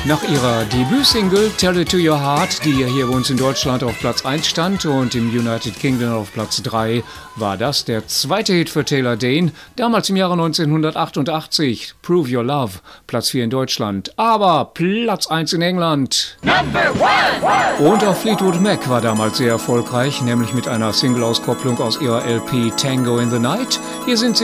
Nach ihrer Debütsingle Tell It To Your Heart, die ja hier bei uns in Deutschland auf Platz 1 stand und im United Kingdom auf Platz 3, war das der zweite Hit für Taylor Dayne, damals im Jahre 1988. Prove Your Love, Platz 4 in Deutschland, aber Platz 1 in England. Number one. Und auch Fleetwood Mac war damals sehr erfolgreich, nämlich mit einer Single-Auskopplung aus ihrer LP Tango in the Night. Hier sind sie